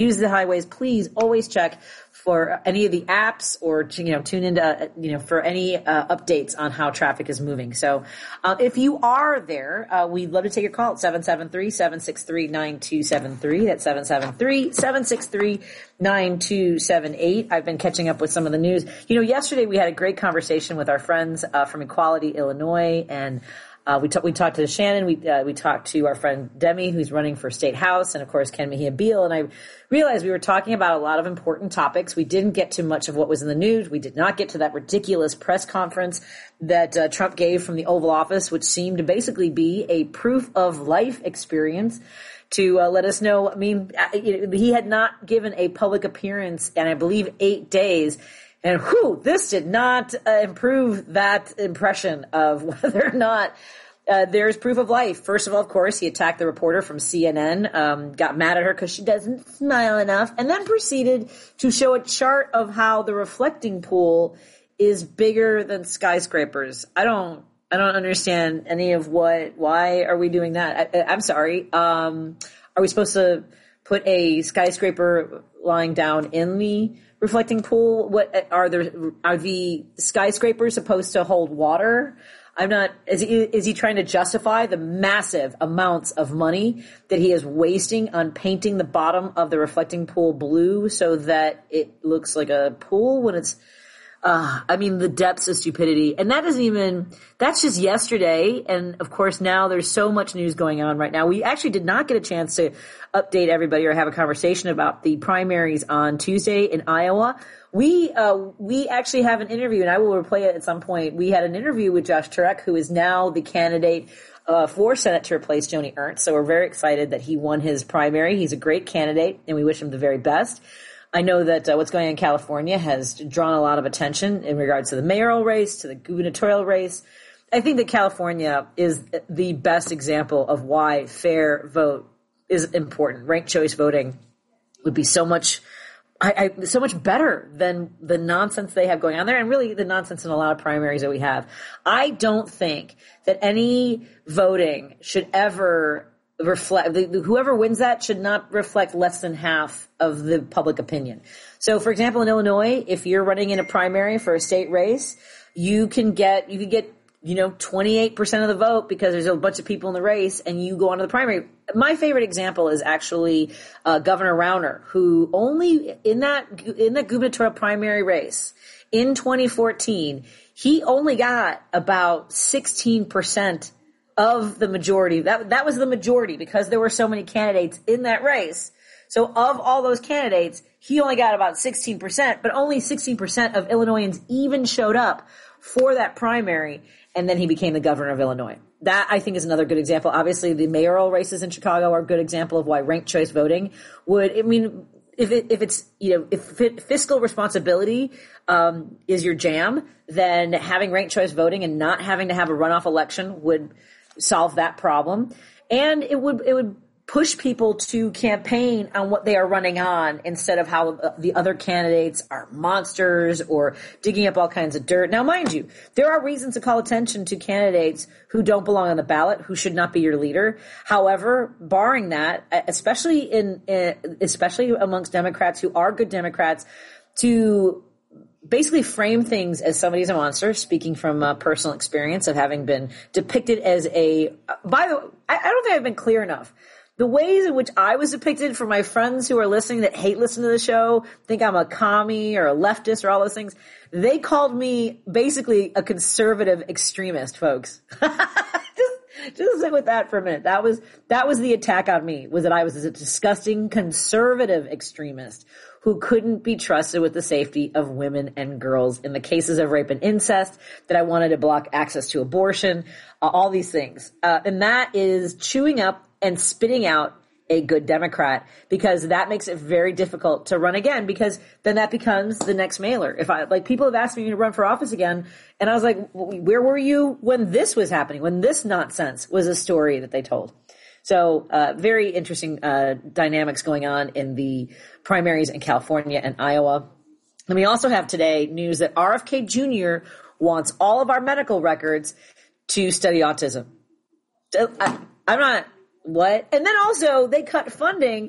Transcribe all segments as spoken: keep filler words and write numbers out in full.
use the highways, please always check for any of the apps or, you know, tune into, uh, you know, for any uh, updates on how traffic is moving. So uh, if you are there, uh, we'd love to take your call at seven seven three, seven six three, nine two seven three. That's seven seven three, seven six three, nine two seven eight. I've been catching up with some of the news. You know, yesterday we had a great conversation with our friends uh, from Equality Illinois, and Uh, we, t- we talked to Shannon, we uh, we talked to our friend Demi, who's running for State House, and of course Ken Mejia Beal, and I realized we were talking about a lot of important topics. We didn't get to much of what was in the news. We did not get to that ridiculous press conference that uh, Trump gave from the Oval Office, which seemed to basically be a proof of life experience to uh, let us know. I mean, he had not given a public appearance in, I believe, eight days. And whew, this did not uh, improve that impression of whether or not uh, there's proof of life. First of all, of course, he attacked the reporter from C N N, um, got mad at her because she doesn't smile enough, and then proceeded to show a chart of how the reflecting pool is bigger than skyscrapers. I don't, I don't understand any of what. Why are we doing that? I, I'm sorry. Um, are we supposed to put a skyscraper lying down in the reflecting pool? What are there? Are the skyscrapers supposed to hold water? I'm not. Is he, is he trying to justify the massive amounts of money that he is wasting on painting the bottom of the reflecting pool blue so that it looks like a pool when it's? Uh, I mean, the depths of stupidity. And that isn't even, that's just yesterday. And of course, now there's so much news going on right now. We actually did not get a chance to update everybody or have a conversation about the primaries on Tuesday in Iowa. We, uh, we actually have an interview, and I will replay it at some point. We had an interview with Josh Turek, who is now the candidate uh, for Senate to replace Joni Ernst. So we're very excited that he won his primary. He's a great candidate, and we wish him the very best. I know that uh, what's going on in California has drawn a lot of attention in regards to the mayoral race, to the gubernatorial race. I think that California is the best example of why fair vote is important. Ranked choice voting would be so much, I, I, so much better than the nonsense they have going on there, and really the nonsense in a lot of primaries that we have. I don't think that any voting should ever reflect, whoever wins that should not reflect less than half of the public opinion. So, for example, in Illinois, if you're running in a primary for a state race, you can get, you can get, you know, twenty-eight percent of the vote because there's a bunch of people in the race and you go on to the primary. My favorite example is actually uh, Governor Rauner, who only in that, in that gubernatorial primary race in twenty fourteen, he only got about sixteen percent of the majority. That that was the majority because there were so many candidates in that race. So of all those candidates, he only got about sixteen percent, but only sixteen percent of Illinoisans even showed up for that primary, and then he became the governor of Illinois. That, I think, is another good example. Obviously, the mayoral races in Chicago are a good example of why ranked choice voting would, I mean, if it, if it's, you know, if fiscal responsibility um, is your jam, then having ranked choice voting and not having to have a runoff election would solve that problem. And it would, it would push people to campaign on what they are running on instead of how the other candidates are monsters or digging up all kinds of dirt. Now, mind you, there are reasons to call attention to candidates who don't belong on the ballot, who should not be your leader. However, barring that, especially in, especially amongst Democrats who are good Democrats, to basically frame things as somebody's a monster, speaking from uh, personal experience of having been depicted as a, by the way, I, I don't think I've been clear enough. The ways in which I was depicted for my friends who are listening that hate listening to the show, think I'm a commie or a leftist or all those things, they called me basically a conservative extremist, folks. just, just sit with that for a minute. That was, that was the attack on me, was that I was a disgusting conservative extremist who couldn't be trusted with the safety of women and girls in the cases of rape and incest, that I wanted to block access to abortion, uh, all these things. Uh, and that is chewing up and spitting out a good Democrat, because that makes it very difficult to run again, because then that becomes the next mailer. If I, like, people have asked me to run for office again, and I was like, where were you when this was happening, when this nonsense was a story that they told? So, uh, very interesting, uh, dynamics going on in the primaries in California and Iowa. And we also have today news that R F K Junior wants all of our medical records to study autism. I, I'm not, what? And then also they cut funding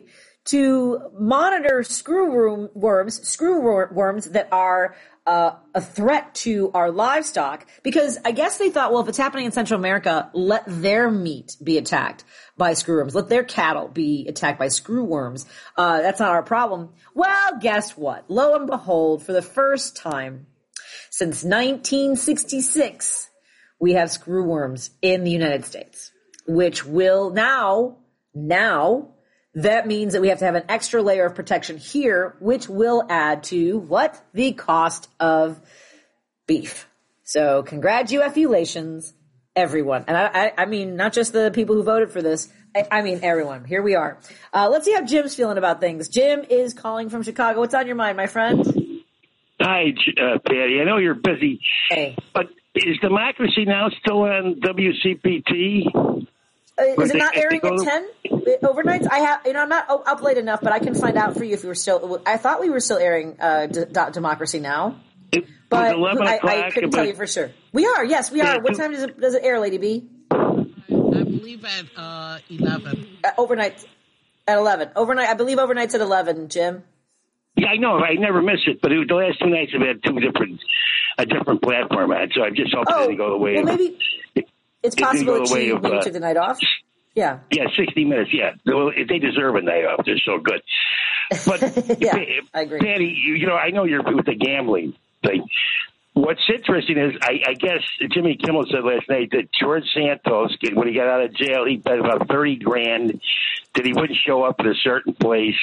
to monitor screw room worms, screw worms that are uh, a threat to our livestock, because I guess they thought, well, if it's happening in Central America, let their meat be attacked by screwworms. Let their cattle be attacked by screwworms. Uh, that's not our problem. Well, guess what? Lo and behold, for the first time since nineteen sixty-six, we have screwworms in the United States, which will now, now, that means that we have to have an extra layer of protection here, which will add to what? The cost of beef. So congratulations, everyone. And I, I, I mean, not just the people who voted for this. I, I mean, everyone. Here we are. Uh, let's see how Jim's feeling about things. Jim is calling from Chicago. What's on your mind, my friend? Hi, uh, Patty. I know you're busy. Hey. But is Democracy Now! Still on W C P T? Uh, is it not airing at ten overnights? I have, you know, I'm not up late enough, but I can find out for you if we were still. I thought we were still airing uh, D- D- Democracy Now, it but I, I couldn't tell you for sure. We are, yes, we are. Yeah, what time does it does it air, Lady B? I, I believe at uh, eleven. Uh, overnight at eleven. Overnight, I believe overnight's at eleven. Jim. Yeah, I know. I never miss it, but it, the last two nights have had two different, a different platform on. So I'm just hoping Oh, they go the way. well, of, maybe it, it's it possible go that the way she of, maybe uh, took the night off. Yeah. Yeah, sixty minutes. Yeah, well, they deserve a night off. They're so good. But yeah, Patty, I agree. Patty, you, you know, I know you're with the gambling thing. What's interesting is, I, I guess Jimmy Kimmel said last night that George Santos, when he got out of jail, he bet about thirty grand that he wouldn't show up at a certain place.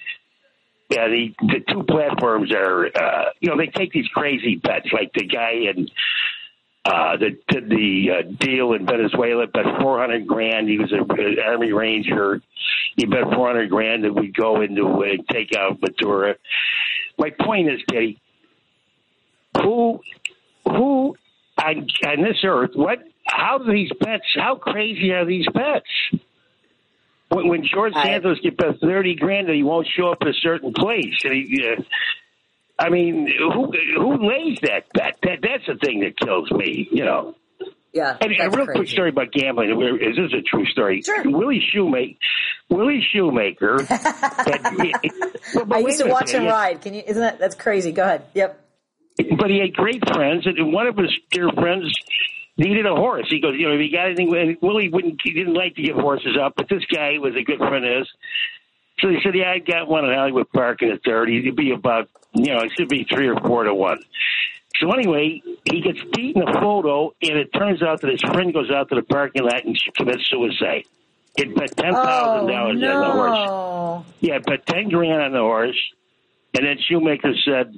Yeah, the, the two platforms are, uh, you know, they take these crazy bets, like the guy in uh, the did the uh, deal in Venezuela, bet four hundred grand. He was an Army Ranger. He bet four hundred grand that we'd go into and uh, take out Maduro. My point is, Kitty, who, who on, on this earth, what, how do these bets, how crazy are these bets? When, when George Santos I, gets bet thirty grand and he won't show up at a certain place, and he, uh, I mean, who who lays that bet? That that's the thing that kills me, you know. Yeah. And a real crazy. quick story about gambling. Is this a true story? Sure. Willie Shoemaker. Willie Shoemaker. had, well, I used to watch him ride. Can you? Isn't that that's crazy? Go ahead. Yep. But he had great friends, and one of his dear friends needed a horse. He goes, you know, if he got anything, and Willie wouldn't, he didn't like to give horses up, but this guy was a good friend of his. So he said, yeah, I got one in Hollywood Park in the third. It'd be about, you know, it should be three or four to one. So anyway, he gets beat in a photo, and it turns out that his friend goes out to the parking lot and commits suicide. It bet ten thousand dollars oh, no. on the horse. Yeah, bet ten grand on the horse, and then Shoemaker said,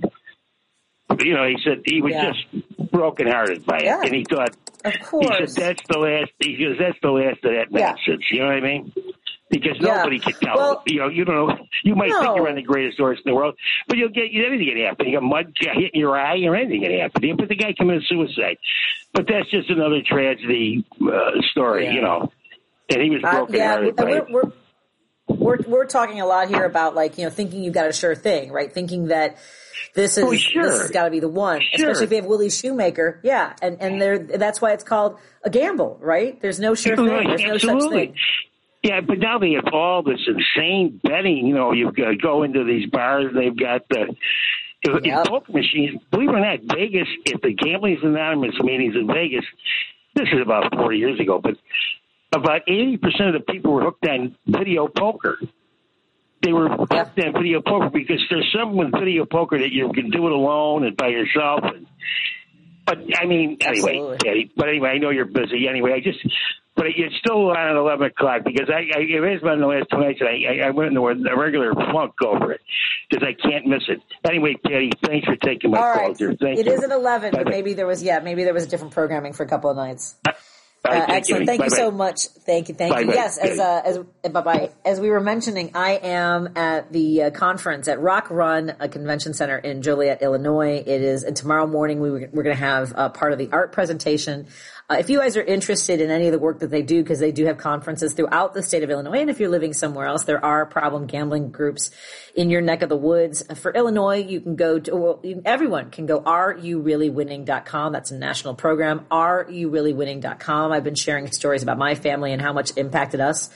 you know, he said he was yeah. just brokenhearted by it, yeah. and he thought, of course, he said that's the last. He goes, that's the last of that yeah. nonsense. You know what I mean? Because yeah. nobody can tell. Well, you know, you don't know. You might no. think you're on the greatest horse in the world, but you'll get anything can happen. You got mud hitting your eye, or anything can happen. But the guy committed suicide. But that's just another tragedy uh, story, yeah. you know. And he was brokenhearted. Uh, yeah, we're, we're, we're we're talking a lot here about, like, you know, thinking you've got a sure thing, right? Thinking that this is oh, sure. this has got to be the one, sure. especially if you have Willie Shoemaker. Yeah, and and there that's why it's called a gamble, right? There's no sure thing. There's no Absolutely. such thing. Yeah, but now they have all this insane betting. You know, you go into these bars, they've got the yep. poker machines. Believe it or not, Vegas, if the Gambling's Anonymous meetings in Vegas, this is about forty years ago, but about eighty percent of the people were hooked on video poker. They were hooked on video poker because there's some with video poker that you can do it alone and by yourself. And, but, I mean, anyway, Patty, but anyway, I know you're busy. Anyway, I just... But it's still on at eleven o'clock because I, I it has been the last two nights, and I, I went into a regular funk over it because I can't miss it. Anyway, Patty, thanks for taking my All call, right. dear. Thank it you. is at eleven, Bye-bye. But maybe there was, yeah, maybe there was a different programming for a couple of nights. All right, uh, thank excellent. You. Thank Bye-bye. you so much. Thank you. Thank Bye-bye. you. Yes, as uh, as bye bye. As we were mentioning, I am at the uh, conference at Rock Run, a convention center in Joliet, Illinois. It is and tomorrow morning. We were, we're going to have uh, part of the art presentation. Uh, if you guys are interested in any of the work that they do, because they do have conferences throughout the state of Illinois, and if you're living somewhere else, there are problem gambling groups in your neck of the woods. For Illinois, you can go to, well, you, everyone can go are you really winning dot com. That's a national program, are you really winning dot com. I've been sharing stories about my family and how much it impacted us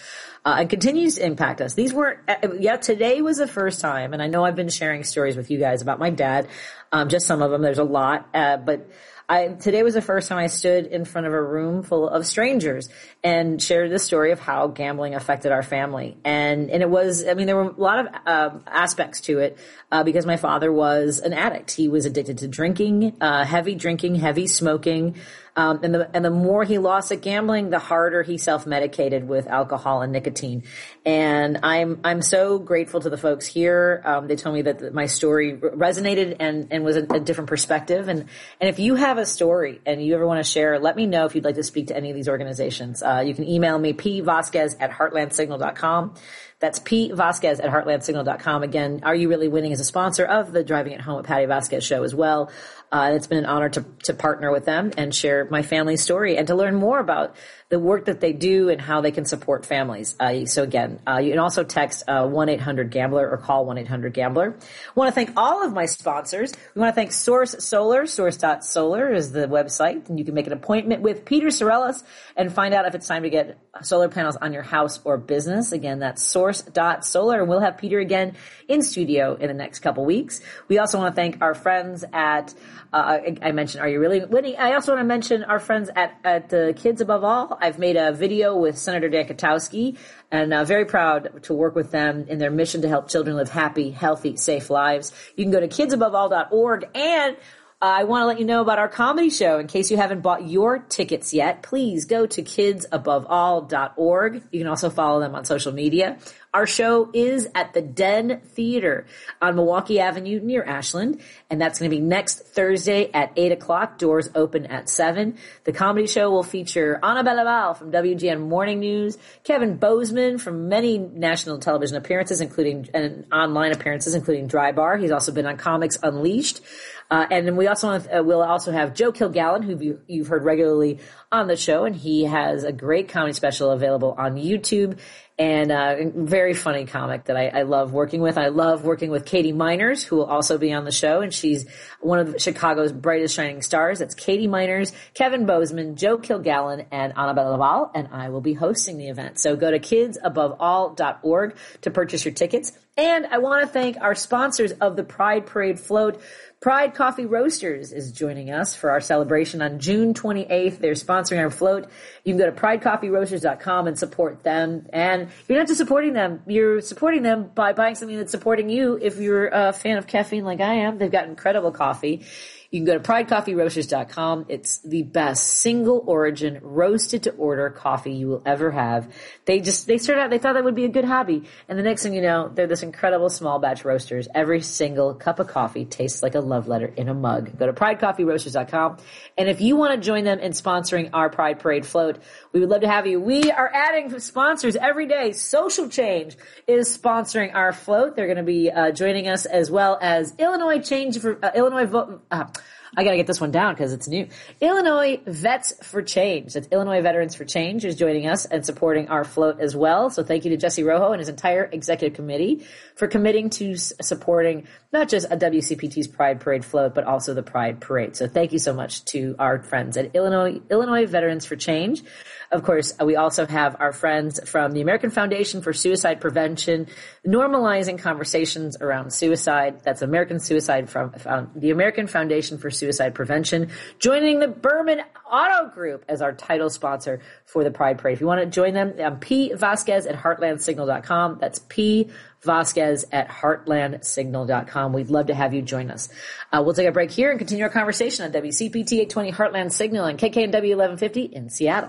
uh, and continues to impact us. These weren't, yeah, today was the first time, and I know I've been sharing stories with you guys about my dad, um, just some of them. There's a lot, uh, but I, today was the first time I stood in front of a room full of strangers and shared the story of how gambling affected our family. And, and it was, I mean, there were a lot of uh, aspects to it, uh, because my father was an addict. He was addicted to drinking, uh, heavy drinking, heavy smoking. Um, and the, and the more he lost at gambling, the harder he self-medicated with alcohol and nicotine. And I'm, I'm so grateful to the folks here. Um, they told me that my story resonated and, and was a, a different perspective. And, and if you have a story and you ever want to share, let me know if you'd like to speak to any of these organizations. Uh, you can email me, p vasquez at heartland signal dot com. That's p vasquez at heartland signal dot com. Again, Are You Really Winning is a sponsor of the Driving It Home with Patty Vasquez show as well. Uh, it's been an honor to, to partner with them and share my family's story and to learn more about the work that they do and how they can support families. Uh, so again, uh, you can also text uh, one eight hundred gambler or call one eight hundred gambler. I want to thank all of my sponsors. We want to thank Source Solar. source dot solar is the website, and you can make an appointment with Peter Sorellis and find out if it's time to get solar panels on your house or business. Again, that's source dot solar, and we'll have Peter again in studio in the next couple weeks. We also want to thank our friends at Uh, I, I mentioned, Are You Really Winning? I also want to mention our friends at, at uh, Kids Above All. I've made a video with Senator Dan Katowski, and uh, very proud to work with them in their mission to help children live happy, healthy, safe lives. You can go to kids above all dot org, and uh, I want to let you know about our comedy show. In case you haven't bought your tickets yet, please go to kids above all dot org. You can also follow them on social media. Our show is at the Den Theater on Milwaukee Avenue near Ashland, and that's going to be next Thursday at eight o'clock. Doors open at seven. The comedy show will feature Annabelle Laval from W G N Morning News, Kevin Bozeman from many national television appearances, including and online appearances, including Dry Bar. He's also been on Comics Unleashed. Uh, and then we also have, uh, we'll also have Joe Kilgallen, who you, you've heard regularly on the show, and he has a great comedy special available on YouTube. And uh very funny comic that I, I love working with. I love working with Katie Miners, who will also be on the show, and she's one of Chicago's brightest shining stars. That's Katie Miners, Kevin Bozeman, Joe Kilgallen, and Annabelle Laval, and I will be hosting the event. So go to kids above all dot org to purchase your tickets. And I want to thank our sponsors of the Pride Parade Float. Pride Coffee Roasters is joining us for our celebration on June twenty-eighth. They're sponsoring our float. You can go to pride coffee roasters dot com and support them. And you're not just supporting them, you're supporting them by buying something that's supporting you. If you're a fan of caffeine like I am, they've got incredible coffee. You can go to pride coffee roasters dot com. It's the best single origin roasted to order coffee you will ever have. They just, they started out, they thought that would be a good hobby. And the next thing you know, they're this incredible small batch roasters. Every single cup of coffee tastes like a love letter in a mug. Go to pride coffee roasters dot com. And if you want to join them in sponsoring our Pride Parade float, we would love to have you. We are adding sponsors every day. Social Change is sponsoring our float. They're going to be uh, joining us, as well as Illinois Change for uh, Illinois vote. Uh, I got to get this one down because it's new. Illinois Vets for Change. That's Illinois Veterans for Change is joining us and supporting our float as well. So thank you to Jesse Rojo and his entire executive committee for committing to s- supporting not just a W C P T's Pride Parade float, but also the Pride Parade. So thank you so much to our friends at Illinois, Illinois Veterans for Change. Of course, we also have our friends from the American Foundation for Suicide Prevention, normalizing conversations around suicide. That's American Suicide from uh, the American Foundation for Suicide Prevention, joining the Berman Auto Group as our title sponsor for the Pride Parade. If you want to join them, I'm P Vasquez at heartland signal dot com. That's P Vasquez at heartland signal dot com. We'd love to have you join us. Uh, we'll take a break here and continue our conversation on W C P T eight twenty Heartland Signal and K K N W eleven fifty in Seattle.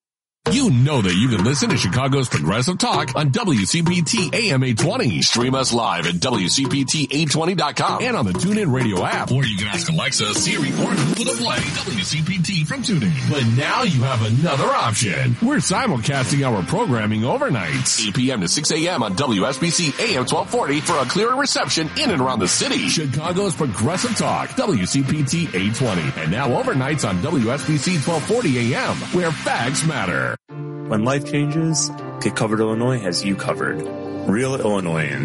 You know that you can listen to Chicago's Progressive Talk on W C P T A M eight twenty. Stream us live at W C P T eight twenty dot com and on the TuneIn Radio app. Or you can ask Alexa, Siri, or Google to play W C P T from TuneIn. But now you have another option. We're simulcasting our programming overnights, eight p.m. to six a.m. on W S B C A M twelve forty for a clearer reception in and around the city. Chicago's Progressive Talk, W C P T eight twenty. And now overnights on W S B C twelve forty A M, where facts matter. When life changes, Get Covered Illinois has you covered. Real Illinoisans.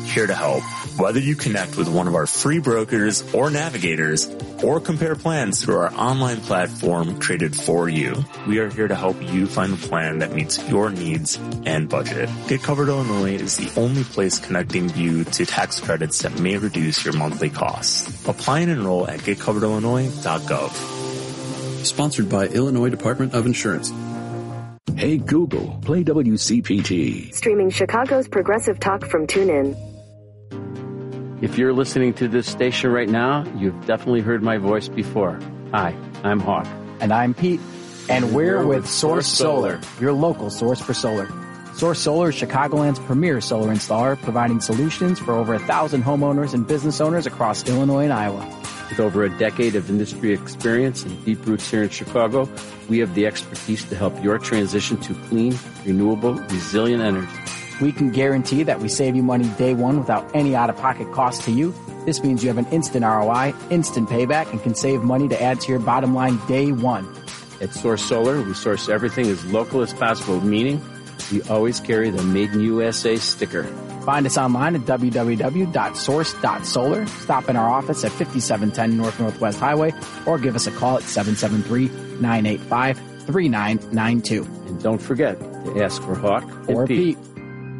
here to help. Whether you connect with one of our free brokers or navigators, or compare plans through our online platform created for you, we are here to help you find the plan that meets your needs and budget. Get Covered Illinois is the only place connecting you to tax credits that may reduce your monthly costs. Apply and enroll at get covered illinois dot gov. Sponsored by Illinois Department of Insurance. Hey Google, play W C P T. Streaming Chicago's Progressive Talk from TuneIn. If you're listening to this station right now, you've definitely heard my voice before. Hi, I'm Hawk. And I'm Pete. And we're with Source Solar, your local source for solar. Source Solar is Chicagoland's premier solar installer, providing solutions for over a thousand homeowners and business owners across Illinois and Iowa. With over a decade of industry experience and deep roots here in Chicago, we have the expertise to help your transition to clean, renewable, resilient energy. We can guarantee that we save you money day one without any out-of-pocket cost to you. This means you have an instant R O I, instant payback, and can save money to add to your bottom line day one. At Source Solar, we source everything as local as possible, meaning we always carry the Made in U S A sticker. Find us online at w w w dot source dot solar. Stop in our office at fifty-seven ten North Northwest Highway or give us a call at seven seven three, nine eight five, three nine nine two. And don't forget to ask for Hawk or Pete. Pete.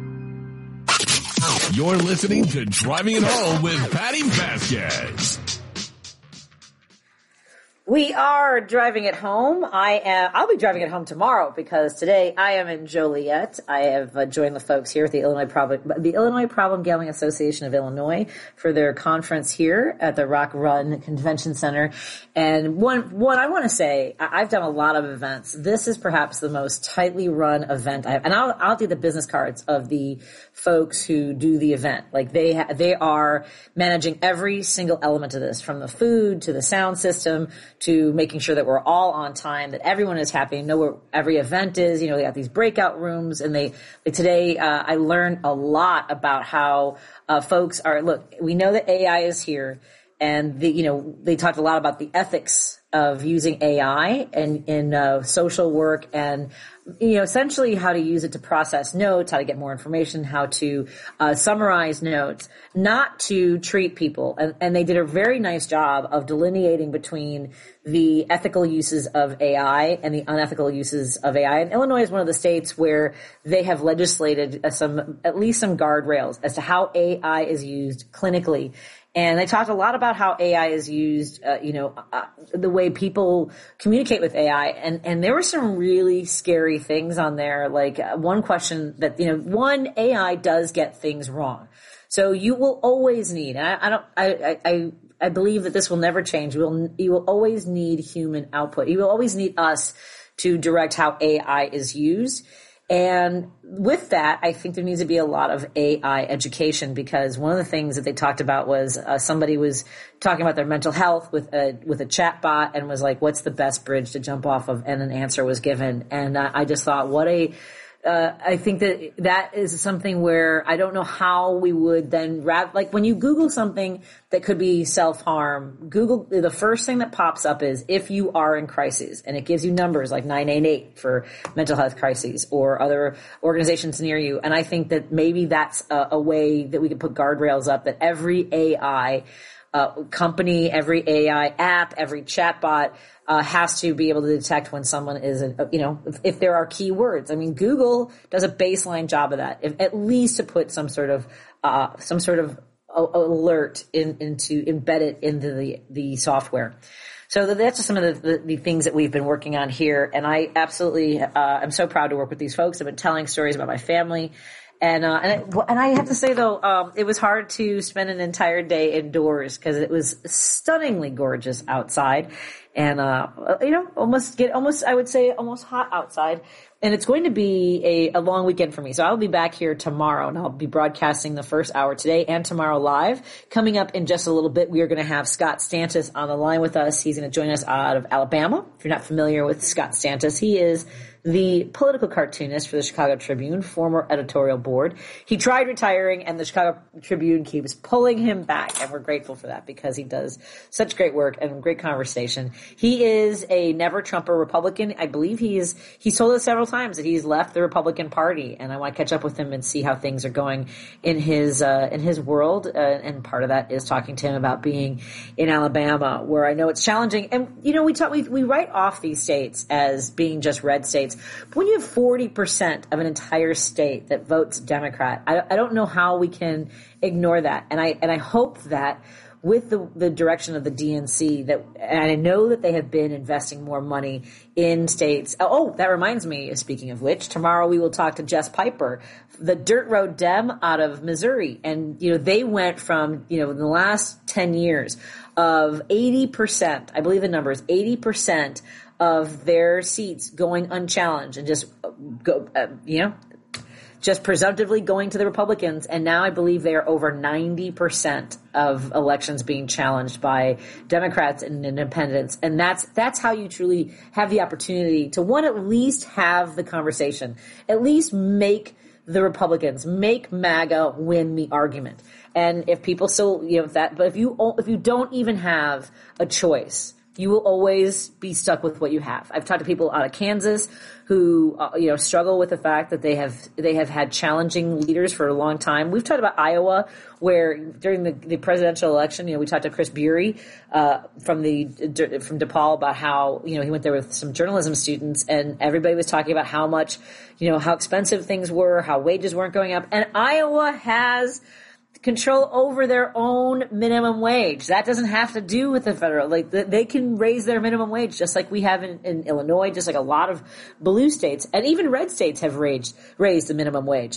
You're listening to Driving It Home with Patty Vasquez. We are driving it home. I am, I'll be driving it home tomorrow because today I am in Joliet. I have uh, joined the folks here at the Illinois Problem, the Illinois Problem Gambling Association of Illinois for their conference here at the Rock Run Convention Center. And one, one I want to say, I've done a lot of events. This is perhaps the most tightly run event I have. And I'll, I'll do the business cards of the folks who do the event. Like they, ha- they are managing every single element of this, from the food to the sound system to making sure that we're all on time, that everyone is happy, know where every event is. You know, they got these breakout rooms, and they, like today, uh, I learned a lot about how, uh, folks are, look, we know that A I is here, and the, you know, they talked a lot about the ethics of using A I and in, uh, social work, and, you know, essentially how to use it to process notes, how to get more information, how to, uh, summarize notes, not to treat people. And, and they did a very nice job of delineating between the ethical uses of A I and the unethical uses of A I. And Illinois is one of the states where they have legislated some, at least some guardrails as to how A I is used clinically. And they talked a lot about how A I is used, uh, you know, uh, the way people communicate with A I. And, and there were some really scary things on there. Like uh, one question that, you know, one, A I does get things wrong. So you will always need, and I, I don't, I, I, I believe that this will never change. You will, you will always need human output. You will always need us to direct how A I is used. And with that, I think there needs to be a lot of A I education, because one of the things that they talked about was uh, somebody was talking about their mental health with a with a chat bot and was like, what's the best bridge to jump off of? And an answer was given. And uh, I just thought, what a Uh, I think that that is something where I don't know how we would then wrap, like when you Google something that could be self-harm, Google, the first thing that pops up is if you are in crises, and it gives you numbers like nine eight eight for mental health crises or other organizations near you. And I think that maybe that's a, a way that we could put guardrails up, that every A I uh, company, every A I app, every chatbot Uh, has to be able to detect when someone is, a, you know, if, if there are keywords. I mean, Google does a baseline job of that, if, at least to put some sort of, uh, some sort of a, alert in, into, embed it into the, the software. So that's just some of the, the, the things that we've been working on here. And I absolutely, uh, I'm so proud to work with these folks. I've been telling stories about my family. And, uh, and, I, and I have to say though, um, it was hard to spend an entire day indoors because it was stunningly gorgeous outside. And, uh, you know, almost get, almost, I would say almost hot outside. And it's going to be a, a long weekend for me. So I'll be back here tomorrow, and I'll be broadcasting the first hour today and tomorrow live. Coming up in just a little bit, we are going to have Scott Stantis on the line with us. He's going to join us out of Alabama. If you're not familiar with Scott Stantis, he is the political cartoonist for the Chicago Tribune, former editorial board. He tried retiring, and the Chicago Tribune keeps pulling him back, and we're grateful for that because he does such great work and great conversation. He is a never-Trumper Republican. I believe he is, he's told us several times that he's left the Republican Party, and I want to catch up with him and see how things are going in his uh, in his world, uh, and part of that is talking to him about being in Alabama, where I know it's challenging. And, you know, we talk, we, we write off these states as being just red states. But when you have forty percent of an entire state that votes Democrat, I, I don't know how we can ignore that. And I and I hope that with the, the direction of the D N C, that, and I know that they have been investing more money in states. Oh, that reminds me, speaking of which, tomorrow we will talk to Jess Piper, the Dirt Road Dem out of Missouri. And, you know, they went from, you know, in the last ten years of eighty percent, I believe the number is eighty percent of their seats going unchallenged and just go, uh, you know, just presumptively going to the Republicans. And now I believe they are over ninety percent of elections being challenged by Democrats and independents. And that's, that's how you truly have the opportunity to, one, at least have the conversation, at least make the Republicans, make MAGA win the argument. And if people still, you know, that, but if you, if you don't even have a choice, you will always be stuck with what you have. I've talked to people out of Kansas who, uh, you know, struggle with the fact that they have they have had challenging leaders for a long time. We've talked about Iowa, where during the, the presidential election, you know, we talked to Chris Bury uh, from the from DePaul about how, you know, he went there with some journalism students, and everybody was talking about how much, you know, how expensive things were, how wages weren't going up, and Iowa has control over their own minimum wage. That doesn't have to do with the federal. Like, they can raise their minimum wage just like we have in, in Illinois, just like a lot of blue states, and even red states have raised raised the minimum wage.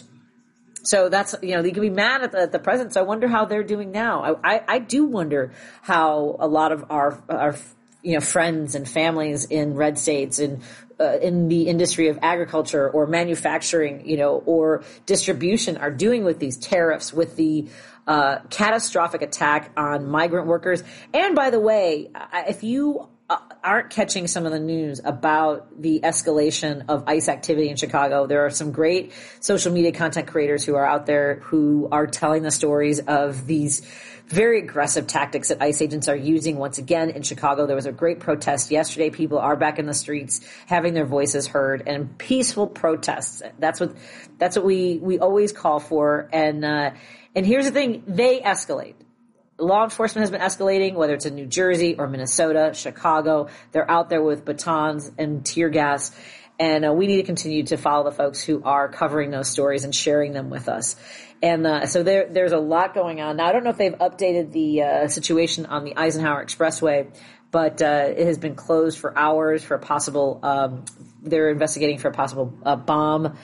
So that's, you know, they can be mad at the, at the president. So I wonder how they're doing now. I, I, I do wonder how a lot of our our you know friends and families in red states and Uh, in the industry of agriculture or manufacturing, you know, or distribution are doing with these tariffs, with the uh, catastrophic attack on migrant workers. And by the way, if you uh, aren't catching some of the news about the escalation of ICE activity in Chicago, there are some great social media content creators who are out there who are telling the stories of these very aggressive tactics that ICE agents are using once again in Chicago. There was a great protest yesterday. People are back in the streets having their voices heard, and peaceful protests. That's what, that's what we, we always call for. And, uh, and here's the thing. They escalate. Law enforcement has been escalating, whether it's in New Jersey or Minnesota, Chicago. They're out there with batons and tear gas. And uh, we need to continue to follow the folks who are covering those stories and sharing them with us. And uh, so there, there's a lot going on. Now, I don't know if they've updated the uh, situation on the Eisenhower Expressway, but uh, it has been closed for hours for a possible um, – they're investigating for a possible uh, bomb.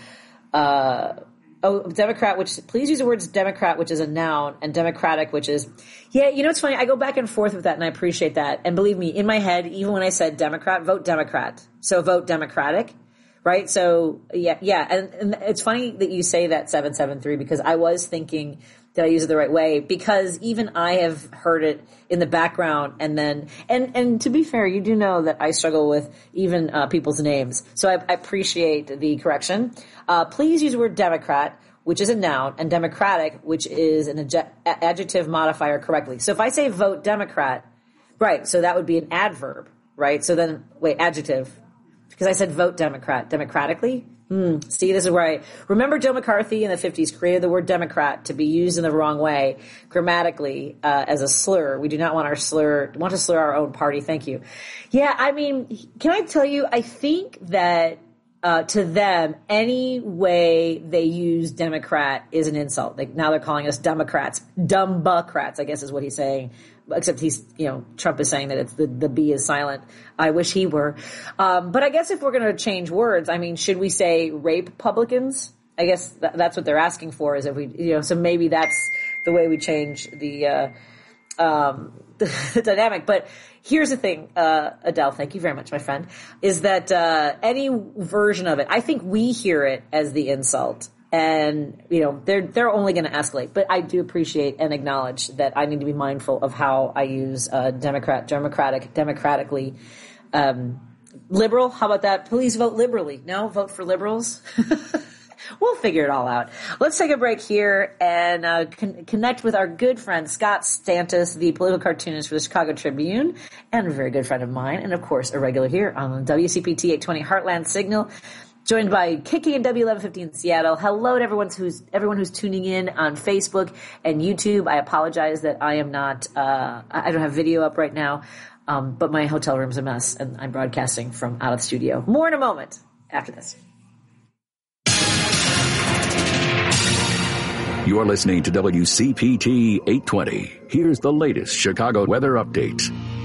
Uh, oh, Democrat, which – please use the words Democrat, which is a noun, and Democratic, which is – yeah, you know, it's funny. I go back and forth with that, and I appreciate that. And believe me, in my head, even when I said Democrat, vote Democrat. So vote Democratic. Right. So, yeah, yeah. And, and it's funny that you say that seven seven three, because I was thinking, did I use it the right way? Because even I have heard it in the background. And then, and, and to be fair, you do know that I struggle with even uh, people's names. So I, I appreciate the correction. Uh, please use the word Democrat, which is a noun, and Democratic, which is an adje- adjective modifier, correctly. So if I say vote Democrat, right. So that would be an adverb, right? So then, wait, adjective. Because I said vote Democrat. Democratically? Hmm. See, this is where I remember Joe McCarthy in the fifties created the word Democrat to be used in the wrong way grammatically uh, as a slur. We do not want our slur, want to slur our own party. Thank you. Yeah, I mean, can I tell you, I think that uh, to them, any way they use Democrat is an insult. Like, now they're calling us Democrats. Dumbucrats, I guess is what he's saying. Except he's, you know, Trump is saying that it's the, the B is silent. I wish he were. Um, but I guess if we're going to change words, I mean, should we say rape publicans? I guess th- that's what they're asking for, is if we, you know, so maybe that's the way we change the, uh, um, the, the dynamic. But here's the thing, uh, Adele, thank you very much, my friend, is that, uh, any version of it, I think we hear it as the insult. And, you know, they're, they're only going to escalate. But I do appreciate and acknowledge that I need to be mindful of how I use, uh, Democrat, Democratic, democratically, um, Liberal? How about that? Please vote liberally. No? Vote for liberals? We'll figure it all out. Let's take a break here and uh, con- connect with our good friend Scott Stantis, the political cartoonist for the Chicago Tribune, and a very good friend of mine, and of course a regular here on W C P T eight twenty Heartland Signal, joined by K K and W eleven fifty in Seattle. Hello to everyone who's everyone who's tuning in on Facebook and YouTube. I apologize that I am not uh, I don't have video up right now, um, but my hotel room's a mess, and I'm broadcasting from out of the studio. More in a moment after this. You're listening to W C P T eight twenty. Here's the latest Chicago weather update.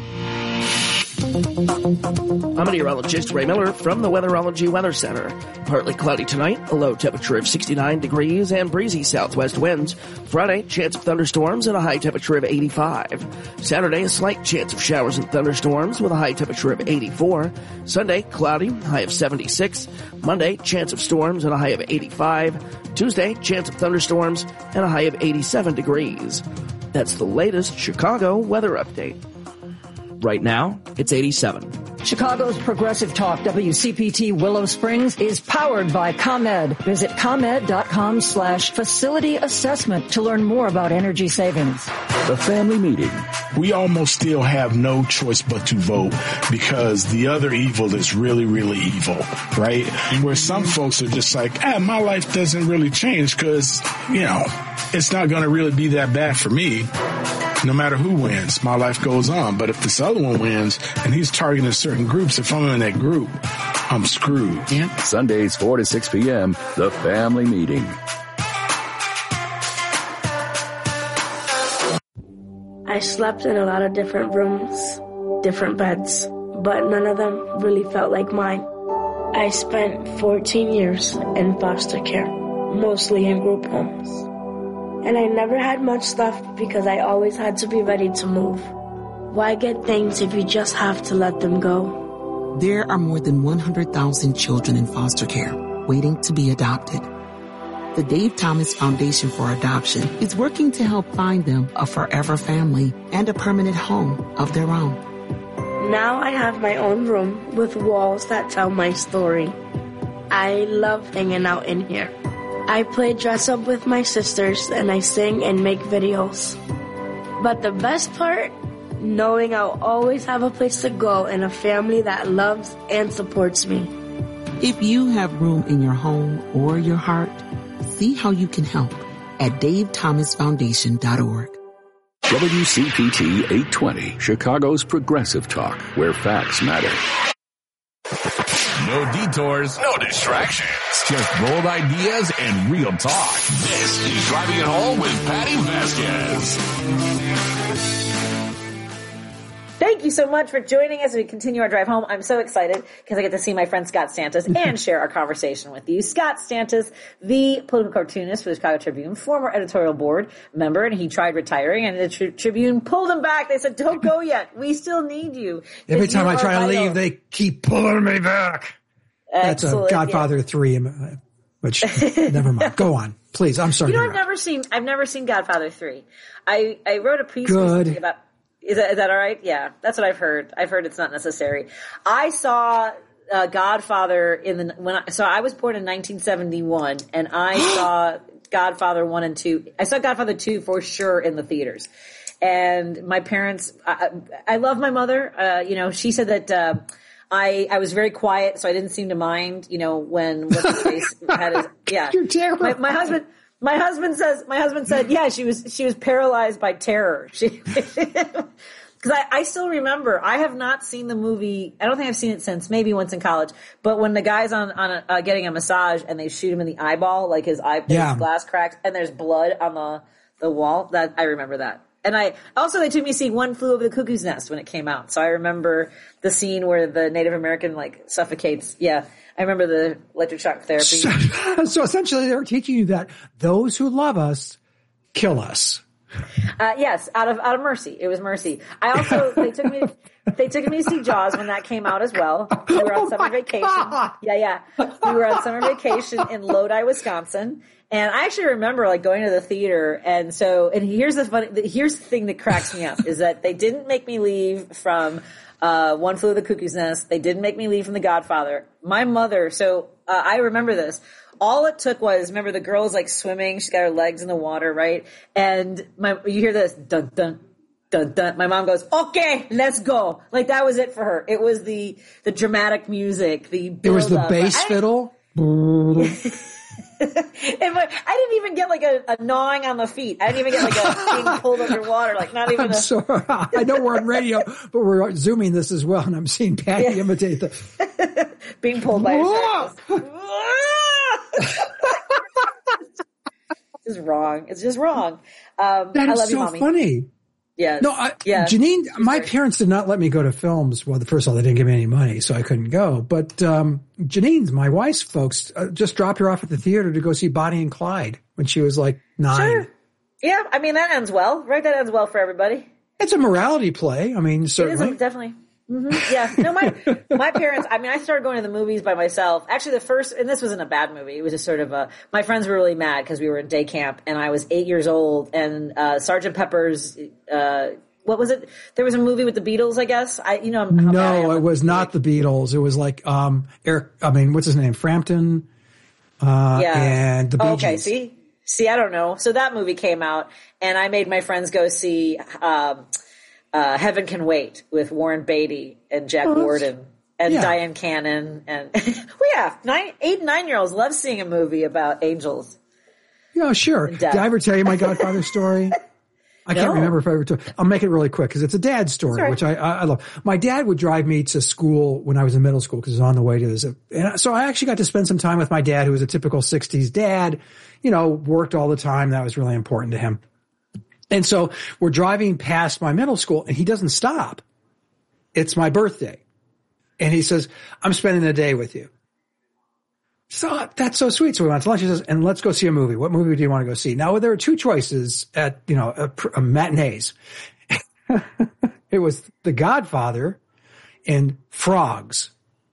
I'm meteorologist Ray Miller from the Weatherology Weather Center. Partly cloudy tonight, a low temperature of sixty-nine degrees and breezy southwest winds. Friday, chance of thunderstorms and a high temperature of eighty-five. Saturday, a slight chance of showers and thunderstorms with a high temperature of eighty-four. Sunday, cloudy, high of seventy-six. Monday, chance of storms and a high of eighty-five. Tuesday, chance of thunderstorms and a high of eighty-seven degrees. That's the latest Chicago weather update. Right now, it's eighty-seven. Chicago's Progressive Talk W C P T Willow Springs is powered by ComEd. Visit ComEd.com slash facility assessment to learn more about energy savings. The family meeting. We almost still have no choice but to vote because the other evil is really, really evil, right? Where some folks are just like, ah, my life doesn't really change because, you know, it's not going to really be that bad for me. No matter who wins, my life goes on. But if this other one wins and he's targeting certain groups, if I'm in that group, I'm screwed. Yeah. Sundays, four to six p.m., the family meeting. I slept in a lot of different rooms, different beds, but none of them really felt like mine. I spent fourteen years in foster care, mostly in group homes. And I never had much left because I always had to be ready to move. Why get things if you just have to let them go? There are more than one hundred thousand children in foster care waiting to be adopted. The Dave Thomas Foundation for Adoption is working to help find them a forever family and a permanent home of their own. Now I have my own room with walls that tell my story. I love hanging out in here. I play dress up with my sisters and I sing and make videos. But the best part, knowing I'll always have a place to go and a family that loves and supports me. If you have room in your home or your heart, see how you can help at dave thomas foundation dot org. W C P T eight twenty, Chicago's Progressive Talk, where facts matter. No detours, no distractions, just bold ideas and real talk. This is Driving It Home with Patty Vasquez. Thank you so much for joining us as we continue our drive home. I'm so excited because I get to see my friend Scott Stantis and share our conversation with you. Scott Stantis, the political cartoonist for the Chicago Tribune, former editorial board member, and he tried retiring, and the tri- Tribune pulled him back. They said, don't go yet. We still need you. Every time you I try to vital. leave, they keep pulling me back. That's Excellent, a Godfather yeah. three, which, never mind. Go on. Please, I'm sorry. You know, I've never seen, I've never seen Godfather three. I, I wrote a piece Good. about, is that, is that all right? Yeah, that's what I've heard. I've heard it's not necessary. I saw uh, Godfather in the, when I, so I was born in nineteen seventy-one and I saw Godfather one and two. I saw Godfather two for sure in the theaters. And my parents, I, I love my mother. Uh, you know, she said that, uh, I, I was very quiet, so I didn't seem to mind, you know, when what's his face had his, yeah. You're terrible. My, my husband, my husband says, my husband said, yeah, she was, she was paralyzed by terror. She, cause I, I still remember, I have not seen the movie, I don't think I've seen it since, maybe once in college, but when the guy's on, on a, uh, getting a massage and they shoot him in the eyeball, like his eye, yeah. his glass cracks, and there's blood on the, the wall, that, I remember that. And I, also they took me to see One Flew Over the Cuckoo's Nest when it came out. So I remember the scene where the Native American like suffocates. Yeah. I remember the electric shock therapy. So, so essentially they were teaching you that those who love us, kill us. Uh, yes, out of, out of mercy. It was mercy. I also, they took me, they took me to see Jaws when that came out as well. We were on Oh summer vacation. God. Yeah, yeah. We were on summer vacation in Lodi, Wisconsin. And I actually remember like going to the theater. And so, and here's the funny, here's the thing that cracks me up is that they didn't make me leave from, uh, One Flew Over the Cuckoo's Nest. They didn't make me leave from The Godfather. My mother, so, uh, I remember this. All it took was, remember the girl's like swimming. She's got her legs in the water, right? And my, you hear this dun dun. Dun, dun. My mom goes, okay, let's go. Like that was it for her. It was the, the dramatic music, the build It was the up. bass I, fiddle. and my, I didn't even get like a, a gnawing on the feet. I didn't even get like a being pulled underwater. Like not even I'm a. sorry. I know we're on radio, but we're zooming this as well. And I'm seeing Patty Yeah. imitate the being pulled by her. This is wrong. It's just wrong. Um, That I is love so you, Mommy. funny. Yes. No, I, yeah. Janine, my parents did not let me go to films. Well, first of all, they didn't give me any money, so I couldn't go. But um, Janine's, my wife's folks, uh, just dropped her off at the theater to go see Bonnie and Clyde when she was like nine. Sure. Yeah, I mean, that ends well, right? That ends well for everybody. It's a morality play. I mean, It certainly. is, definitely. Mm-hmm. Yeah. No, my, my parents, I mean, I started going to the movies by myself. Actually, the first, and this wasn't a bad movie. It was just sort of a, my friends were really mad because we were in day camp and I was eight years old and, uh, Sergeant Pepper's, uh, what was it? There was a movie with the Beatles, I guess. I, you know, how bad I am No, it with was music. not the Beatles. It was like, um, Eric, I mean, what's his name? Frampton, uh, Yeah. and the Bee Oh, okay. Gees. See, see, I don't know. So that movie came out and I made my friends go see, um, uh, Heaven Can Wait with Warren Beatty and Jack Oh, that's- Warden and yeah. Diane Cannon. And well, yeah, nine, eight, nine year olds love seeing a movie about angels. Yeah, sure. And Did death. I ever tell you my Godfather story? I can't No. remember if I ever told. I'll make it really quick because it's a dad story, Sorry. which I, I, I love. My dad would drive me to school when I was in middle school because it was on the way to his. And so I actually got to spend some time with my dad, who was a typical sixties dad, you know, worked all the time. That was really important to him. And so we're driving past my middle school and he doesn't stop. It's my birthday. And he says, I'm spending the day with you. So that's so sweet. So we went to lunch. He says, and let's go see a movie. What movie do you want to go see? Now, there were two choices at, you know, a, a matinees. It was The Godfather and Frogs.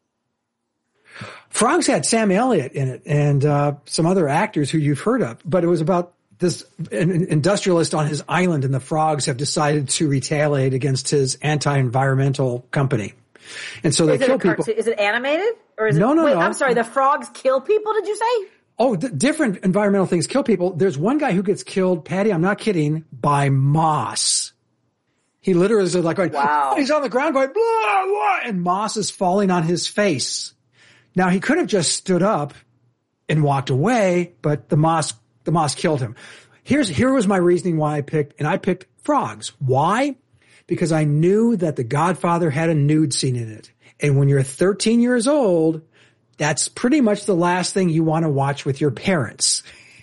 Frogs had Sam Elliott in it and uh, some other actors who you've heard of, but it was about this an industrialist on his island, and the frogs have decided to retaliate against his anti-environmental company. And so they Is it, kill a people. cartoon, is it animated or is No, it? no, wait, no. I'm sorry. The frogs kill people. Did you say? Oh, th- different environmental things kill people. There's one guy who gets killed, Patty, I'm not kidding, by moss. He literally is like, going, Wow. he's on the ground going, blah, blah, and moss is falling on his face. Now, he could have just stood up and walked away, but the moss, the moss killed him. Here's, here was my reasoning why I picked, and I picked Frogs. Why? Because I knew that The Godfather had a nude scene in it. And when you're thirteen years old, that's pretty much the last thing you want to watch with your parents.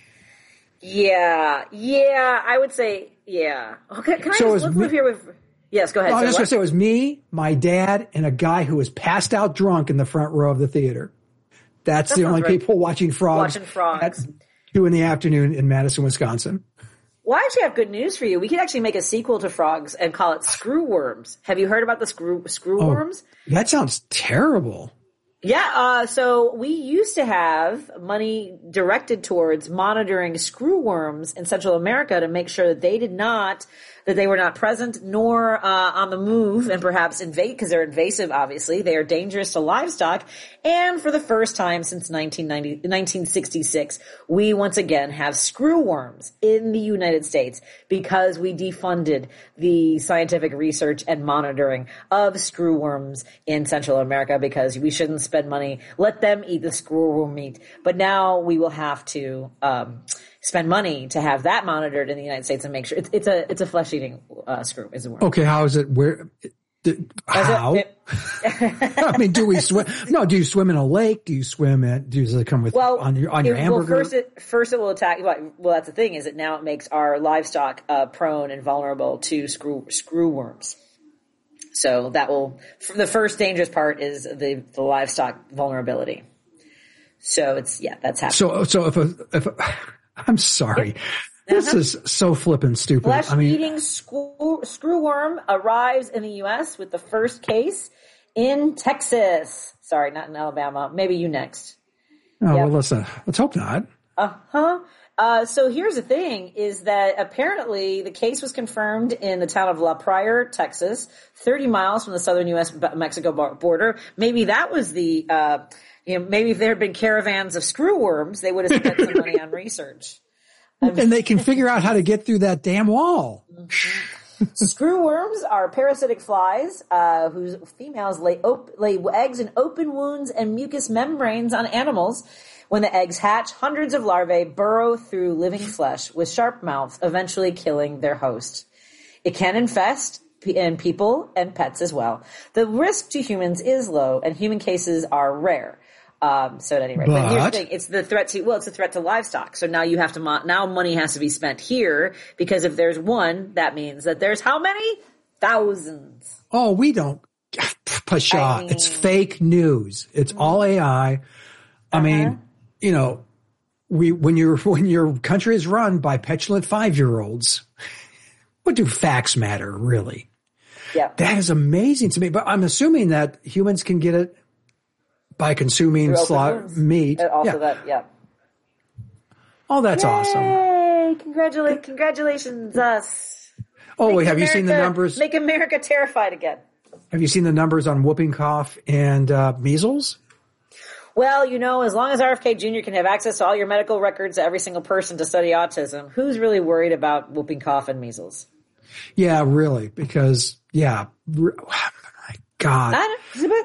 Yeah, yeah. I would say yeah. Okay, can I So it was just let's me- live here with? Yes, go ahead. Well, I was Say just going what? to say it was me, my dad, and a guy who was passed out drunk in the front row of the theater. That's That the sounds only right. people watching Frogs, Watching Frogs. at two in the afternoon in Madison, Wisconsin. Well, I actually have good news for you. We could actually make a sequel to Frogs and call it Screw Worms. Have you heard about the Screw Screw Oh. Worms? That sounds terrible. Yeah, uh, so we used to have money directed towards monitoring screw worms in Central America to make sure that they did not, that they were not present nor uh, on the move and perhaps invade, because they're invasive, obviously. They are dangerous to livestock. And for the first time since nineteen ninety, nineteen sixty-six, we once again have screw worms in the United States because we defunded the scientific research and monitoring of screw worms in Central America because we shouldn't spend money. Let them eat the screw worm meat. But now we will have to um, spend money to have that monitored in the United States and make sure it's, it's a it's a flesh eating uh, screw is a worm. Okay, how is it? Where? Did, how? It- I mean, do we swim? No, do you swim in a lake? Do you swim at? Does it come with Well, on your on your it- hamburger? Well, first it first it will attack. Well, well, that's the thing is that now it makes our livestock uh, prone and vulnerable to screw screw worms. So that will the first dangerous part is the the livestock vulnerability. So it's yeah, that's happening. so, so if a, if a, I'm sorry, this Uh-huh. is so flippin' stupid. Flesh I mean, eating screw, screw worm arrives in the U S with the first case in Texas. Sorry, not in Alabama. Maybe you next. oh, Yep. well, let's uh, let's hope not. Uh huh. Uh, so here's the thing, is that apparently the case was confirmed in the town of La Pryor, Texas, thirty miles from the southern U S Mexico border. Maybe that was the, uh, you know, maybe if there had been caravans of screwworms, they would have spent some money on research. And they can figure out how to get through that damn wall. Mm-hmm. Screwworms are parasitic flies, uh, whose females lay, op- lay eggs in open wounds and mucous membranes on animals. When the eggs hatch, hundreds of larvae burrow through living flesh with sharp mouths, eventually killing their host. It can infest in people and pets as well. The risk to humans is low, and human cases are rare. Um, so at any rate, but, but here's the thing: it's the threat to well, it's a threat to livestock. So now you have to mo- now money has to be spent here, because if there's one, that means that there's how many? Thousands. Oh, we don't. Pshaw. I mean, it's fake news. It's all A I. I uh-huh. mean. You know, we when your when your country is run by petulant five-year-olds, what do facts matter, really? Yeah, that is amazing to me. But I'm assuming that humans can get it by consuming slaughter meat. And also yeah. that, yeah. Oh, that's Yay! awesome! Yay! Congratulations, congratulations, us. Oh, make wait, have America, you seen the numbers? Make America terrified again. Have you seen the numbers on whooping cough and uh, measles? Well, you know, as long as R F K Junior can have access to all your medical records of every single person to study autism, who's really worried about whooping cough and measles? Yeah, really, because, yeah, oh my God. I,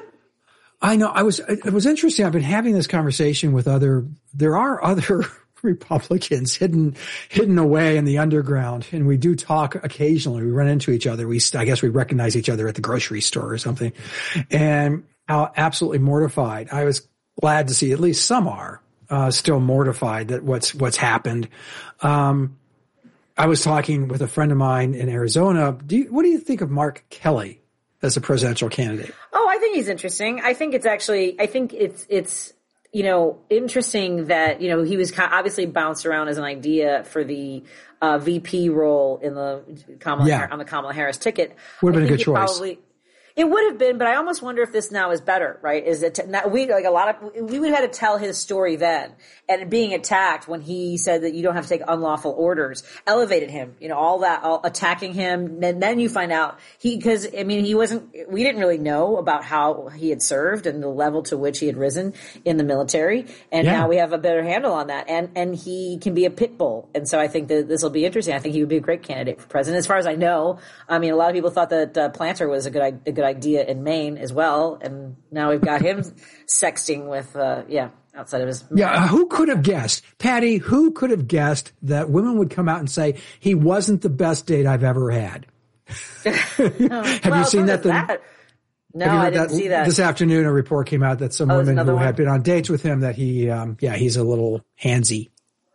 I know. I was, it was interesting. I've been having this conversation with other, there are other Republicans hidden, hidden away in the underground, and we do talk occasionally. We run into each other. We, I guess we recognize each other at the grocery store or something, and how absolutely mortified. I was glad to see at least some are uh, still mortified that what's what's happened. Um, I was talking with a friend of mine in Arizona. Do you, what do you think of Mark Kelly as a presidential candidate? Oh, I think he's interesting. I think it's actually. I think it's it's you know interesting that you know he was obviously bounced around as an idea for the uh, V P role in the Kamala yeah. on the Kamala Harris ticket. Would have been a good choice. Probably, It would have been, but I almost wonder if this now is better, right? Is it, now we, like a lot of, we would have had to tell his story then. And being attacked when he said that you don't have to take unlawful orders elevated him, you know, all that, all attacking him. And then you find out he, cause I mean, he wasn't, we didn't really know about how he had served and the level to which he had risen in the military. And yeah. now we have a better handle on that. And, and he can be a pit bull. And so I think that this will be interesting. I think he would be a great candidate for president. As far as I know, I mean, a lot of people thought that uh, Planter was a good, a good idea in Maine as well, and now we've got him sexting with, uh, yeah, outside of his. Yeah, who could have guessed, Patty? Who could have guessed that women would come out and say he wasn't the best date I've ever had? Have well, you seen that? The, that? No, I didn't that, see that. This afternoon, a report came out that some oh, women who one? had been on dates with him that he, um, yeah, he's a little handsy.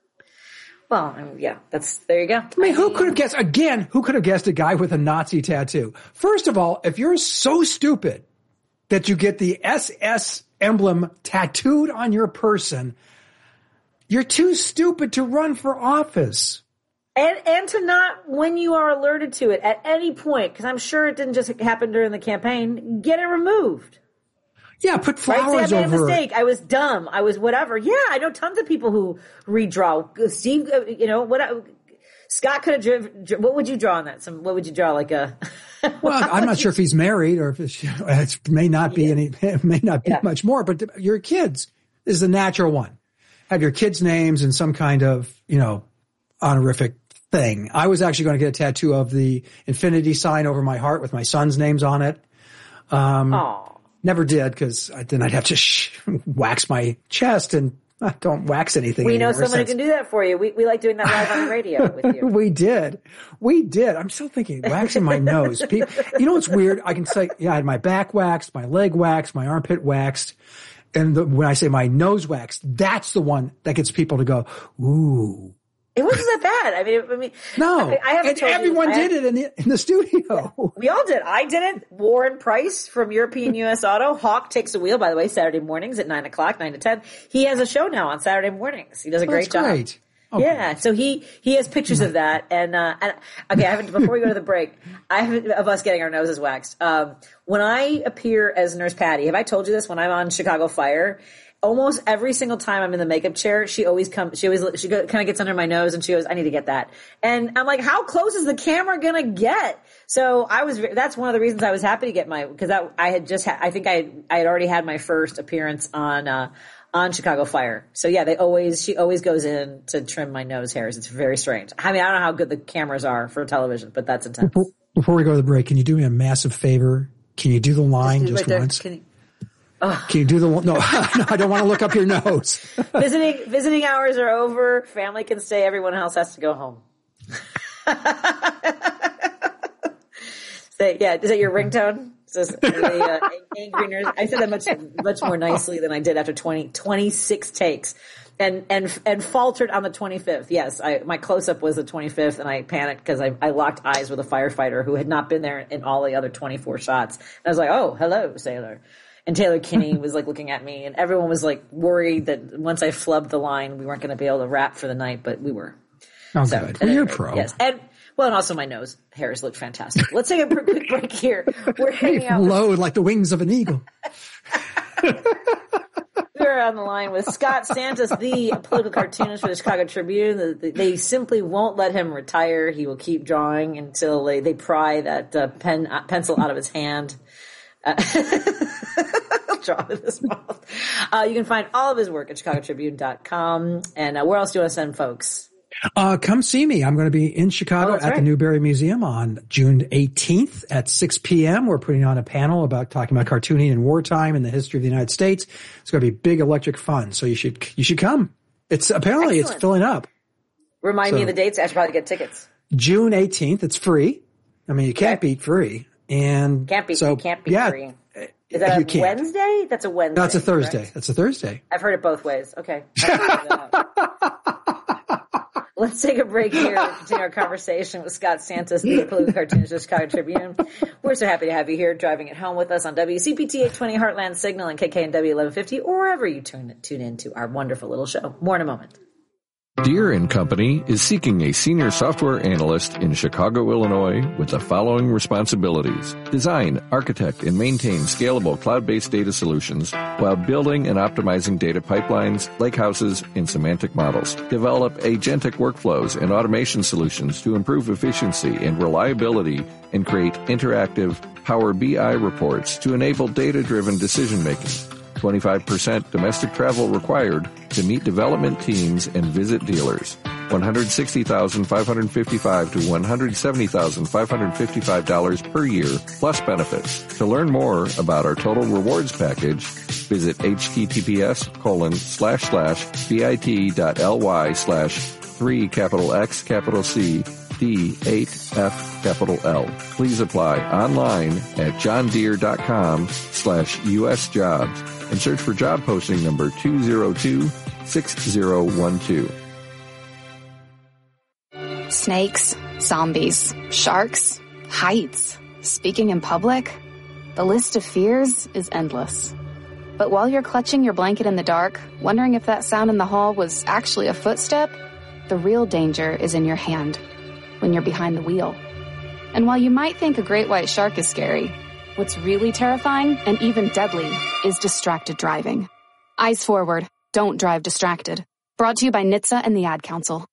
Well, yeah, that's, there you go. I mean, who could have guessed, again, who could have guessed a guy with a Nazi tattoo? First of all, if you're so stupid that you get the S S emblem tattooed on your person, you're too stupid to run for office. And, and to not, when you are alerted to it at any point, because I'm sure it didn't just happen during the campaign, get it removed. Yeah, put flowers right? Say, I made over a mistake. it. I was dumb. I was whatever. Yeah, I know tons of people who redraw. Steve, you know what? Scott could have driven. What would you draw on that? Some. What would you draw? Like a. Well, I'm not sure if he's married or if it's, it may not be yeah. any. It may not be yeah. much more. But your kids is the natural one. Have your kids' names in some kind of you know honorific thing. I was actually going to get a tattoo of the infinity sign over my heart with my son's names on it. Um, Aww. Never did because then I'd have to sh- wax my chest and I don't wax anything. We know anymore someone since. who can do that for you. We we like doing that live on the radio with you. We did. We did. I'm still thinking waxing my nose. People, you know what's weird? I can say, yeah, I had my back waxed, my leg waxed, my armpit waxed. And the, when I say my nose waxed, that's the one that gets people to go, ooh. It wasn't that bad. I mean, I mean, no, I, I haven't and told everyone you, did I, it in the in the studio. Yeah, we all did. I did it. Warren Price from European U S Auto. Hawk Takes the Wheel, by the way, Saturday mornings at nine o'clock, nine to ten. He has a show now on Saturday mornings. He does a oh, great job. Great. Okay. Yeah, so he he has pictures of that, and uh, and okay, I haven't. Before we go to the break, I haven't of us getting our noses waxed. Um, when I appear as Nurse Patty, have I told you this? When I'm on Chicago Fire. almost every single time I'm in the makeup chair, she always comes, she always, she kind of gets under my nose and she goes, I need to get that. And I'm like, how close is the camera going to get? So I was, that's one of the reasons I was happy to get my, cause I, I had just had, I think I, I had already had my first appearance on, uh, on Chicago Fire. So yeah, they always, she always goes in to trim my nose hairs. It's very strange. I mean, I don't know how good the cameras are for television, but that's intense. Before, before we go to the break, can you do me a massive favor? Can you do the line just, just right once? Can you, oh. Can you do the no, no, I don't want to look up your nose. visiting, visiting hours are over. Family can stay. Everyone else has to go home. So, yeah. Is that your ringtone? So, the, uh, angry nurse. I said that much, much more nicely than I did after twenty, twenty-six takes. And, and, and faltered on the twenty-fifth. Yes, I, my close-up was the twenty-fifth, and I panicked because I, I locked eyes with a firefighter who had not been there in all the other twenty-four shots. And I was like, oh, hello, sailor. And Taylor Kinney was like looking at me, and everyone was like worried that once I flubbed the line, we weren't going to be able to rap for the night, but we were. Oh, so, good. Well, you're a pro. Yes. And, well, and also my nose hairs look fantastic. Let's take a quick break here. We're hanging out. Low like the wings of an eagle. We're on the line with Scott Santos, the political cartoonist for the Chicago Tribune. They simply won't let him retire. He will keep drawing until they, they pry that uh, pen uh, pencil out of his hand. Uh, draw with his mouth. Uh, you can find all of his work at chicago tribune dot com. And uh, where else do you want to send folks? Uh, come see me. I'm going to be in Chicago oh, at right. the Newberry Museum on June eighteenth at six p.m. We're putting on a panel about talking about cartooning in wartime and the history of the United States. It's going to be big electric fun. So you should, you should come. It's apparently Excellent. It's filling up. Remind so, me of the dates. I should probably get tickets. June eighteenth. It's free. I mean, you can't okay. beat free. And can't be, so, can't be yeah, free. Is that a Wednesday? That's a Wednesday. That's a Thursday. Correct? That's a Thursday. I've heard it both ways. Okay. Let's take a break here and continue our conversation with Scott Santos, the political cartoonist of the Chicago Tribune. We're so happy to have you here driving it home with us on W C P T eight twenty Heartland Signal and K K N W eleven fifty, or wherever you tune, tune in to our wonderful little show. More in a moment. Deere and Company is seeking a senior software analyst in Chicago, Illinois with the following responsibilities. Design, architect, and maintain scalable cloud-based data solutions while building and optimizing data pipelines, lakehouses, and semantic models. Develop agentic workflows and automation solutions to improve efficiency and reliability and create interactive Power B I reports to enable data-driven decision-making. twenty-five percent domestic travel required to meet development teams and visit dealers. one hundred sixty thousand five hundred fifty-five dollars to one hundred seventy thousand five hundred fifty-five dollars per year, plus benefits. To learn more about our total rewards package, visit https colon slash slash bit.ly slash three capital X capital C D eight F capital L. Please apply online at johndeere.com slash US jobs and search for job posting number two zero two six zero one two. Snakes, zombies, sharks, heights, speaking in public. The list of fears is endless. But while you're clutching your blanket in the dark, wondering if that sound in the hall was actually a footstep, the real danger is in your hand when you're behind the wheel. And while you might think a great white shark is scary, what's really terrifying and even deadly is distracted driving. Eyes forward. Don't drive distracted. Brought to you by N H T S A and the Ad Council.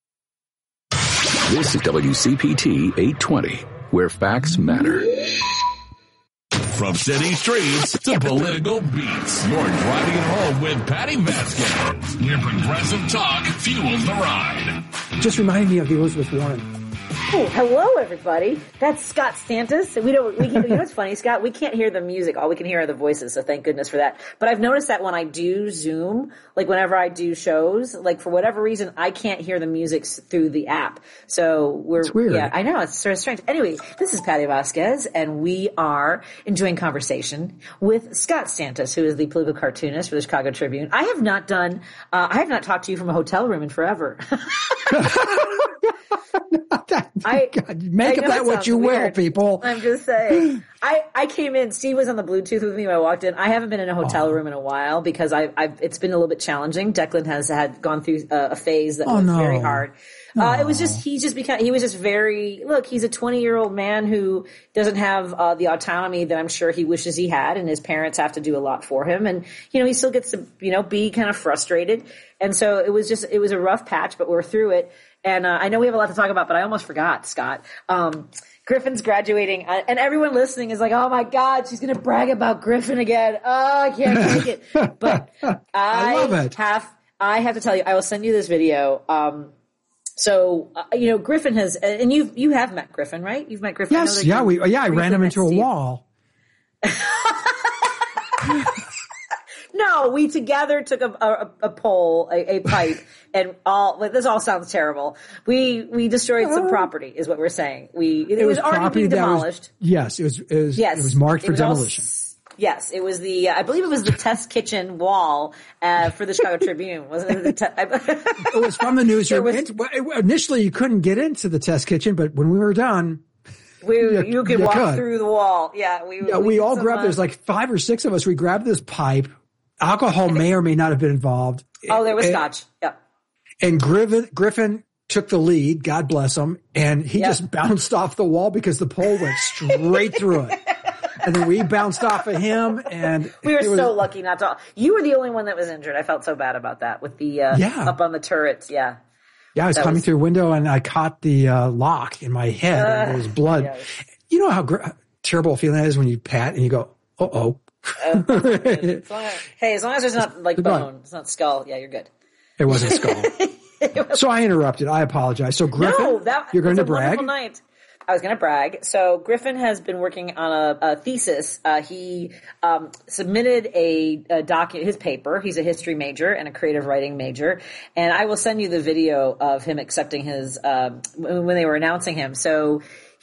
This is W C P T eight twenty, where facts matter. From city streets to political beats, you're driving it home with Patty Vasquez. Where progressive talk fuels the ride. Just reminded me of the Elizabeth Warren. Oh, hello, everybody. That's Scott Santos. We don't, we can, you know what's funny, Scott? We can't hear the music. All we can hear are the voices, so thank goodness for that. But I've noticed that when I do Zoom, like whenever I do shows, like for whatever reason, I can't hear the music through the app. So we're, it's weird. Yeah, I know. It's sort of strange. Anyway, this is Patty Vasquez, and we are enjoying conversation with Scott Santos, who is the political cartoonist for the Chicago Tribune. I have not done, uh, I have not talked to you from a hotel room in forever. I, God, make I of that what you weird. will, people. I'm just saying. I, I came in, Steve was on the Bluetooth with me when I walked in. I haven't been in a hotel oh. room in a while because I, I've, it's been a little bit challenging. Declan has had gone through a, a phase that oh, was no. very hard. Uh, it was just, he just became, he was just very, look, he's a twenty year old man who doesn't have, uh, the autonomy that I'm sure he wishes he had, and his parents have to do a lot for him. And, you know, he still gets to, you know, be kind of frustrated. And so it was just, it was a rough patch, but we're through it. And, uh, I know we have a lot to talk about, but I almost forgot, Scott. Um, Griffin's graduating, uh, and everyone listening is like, oh my God, she's going to brag about Griffin again. Oh, I can't take it. But I, I love it. have, I have to tell you, I will send you this video. Um, So, uh, you know, Griffin has, and you you have met Griffin, right? You've met Griffin. Yes, yeah, we, yeah, I ran him into a wall. No, we together took a, a, a pole, a, a pipe, and all, like, this all sounds terrible. We, we destroyed some property, is what we're saying. We, it, It was, was already property being that was- demolished. Yes, it was, it was, Yes. it was marked It for was all demolition. Yes, it was the, uh, I believe it was the test kitchen wall, uh, for the Chicago Tribune, wasn't it? The te- It was from the newsroom. was- It- well, it- initially, you couldn't get into the test kitchen, but when we were done, we, you- you could you walk could. through the wall. Yeah, we, yeah, we, did all some, grabbed, uh, there's like five or six of us. We grabbed this pipe. Alcohol may or may not have been involved. Oh, there was And- scotch. Yep. And Griffin, Griffin took the lead, God bless him, and he Yep. just bounced off the wall because the pole went straight through it. And then we bounced off of him, and We were it was- so lucky not to. You were the only one that was injured. I felt so bad about that with the uh, Yeah. up on the turrets. Yeah. Yeah, I was That coming was- through a window and I caught the uh, lock in my head and there was blood. Yeah. You know how gr- terrible a feeling that is when you pat and you go, uh oh. Uh, as long as, hey, as long as there's not like Goodbye. bone, it's not skull. Yeah, you're good. It wasn't skull. So I interrupted. I apologize. So Griffin, No, that you're going was to a brag? wonderful night. I was going to brag. So Griffin has been working on a, a thesis. Uh, he um, submitted a, a document, his paper. He's a history major and a creative writing major. And I will send you the video of him accepting his um, when they were announcing him. So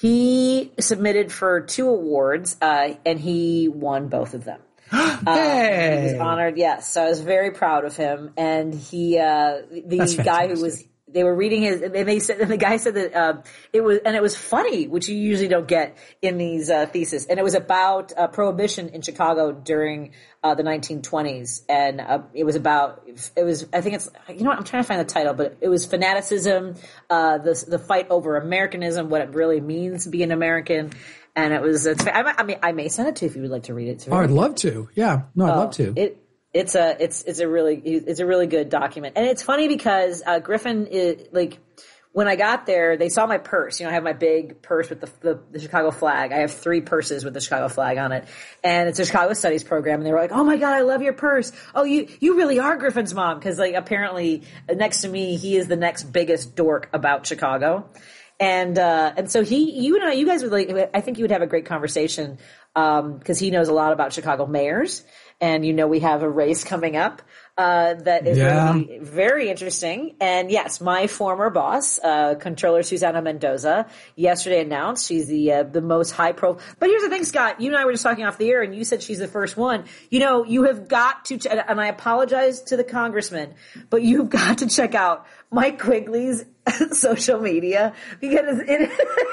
he submitted for two awards, uh, and he won both of them. Uh, Hey! He was honored, yes. So I was very proud of him. And he, uh, the That's guy who fantastic. was, they were reading his, and they said, and the guy said that, uh, it was, and it was funny, which you usually don't get in these, uh, theses. And it was about, uh, prohibition in Chicago during, uh, the nineteen twenties. And, uh, it was about, it was, I think it's, you know what, I'm trying to find the title, but it was fanaticism, uh, the, the fight over Americanism, what it really means to be an American. And it was, it's, I, I mean, I may send it to you if you would like to read it. It's Oh, very I'd love to. Yeah. No, I'd Oh, love to. It it's a it's it's a really it's a really good document, and it's funny because uh, Griffin is, like, when I got there, they saw my purse. You know, I have my big purse with the, the the Chicago flag. I have three purses with the Chicago flag on it, and it's a Chicago Studies program. And they were like, "Oh my God, I love your purse! Oh, you you really are Griffin's mom," because like apparently next to me, he is the next biggest dork about Chicago. And, uh, and so he, you and I, you guys would like, I think you would have a great conversation, um, cause he knows a lot about Chicago mayors. And you know, we have a race coming up, uh, that is Yeah. really very interesting. And yes, my former boss, uh, Controller Susana Mendoza, yesterday announced she's the, uh, the most high pro. But here's the thing, Scott, you and I were just talking off the air and you said she's the first one. You know, you have got to, ch- and I apologize to the congressman, but you've got to check out Mike Quigley's social media because it,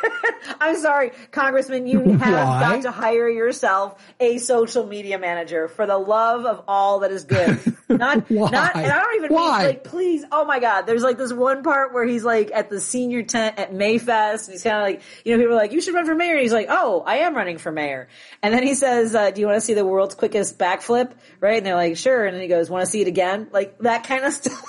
I'm sorry, Congressman, you have Why? got to hire yourself a social media manager for the love of all that is good. Not, Why? not, and I don't even Why? mean like, please, oh my God, there's like this one part where he's like at the senior tent at Mayfest and he's kind of like, you know, people are like, you should run for mayor. And he's like, oh, I am running for mayor. And then he says, uh, do you want to see the world's quickest backflip? Right? And they're like, sure. And then he goes, want to see it again? Like that kind of stuff.